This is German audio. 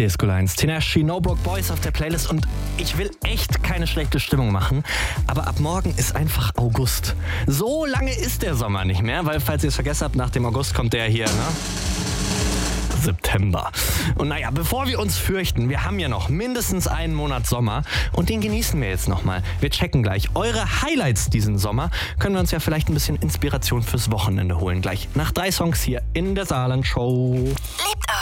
Disco Lines, Tinashe, No Broke Boys auf der Playlist und ich will echt keine schlechte Stimmung machen, aber ab morgen ist einfach August. So lange ist der Sommer nicht mehr, weil, falls ihr es vergessen habt, nach dem August kommt der hier, September. Und naja, bevor wir uns fürchten, wir haben ja noch mindestens einen Monat Sommer und den genießen wir jetzt nochmal. Wir checken gleich eure Highlights diesen Sommer. Können wir uns ja vielleicht ein bisschen Inspiration fürs Wochenende holen. Gleich nach 3 Songs hier in der Saarland Show.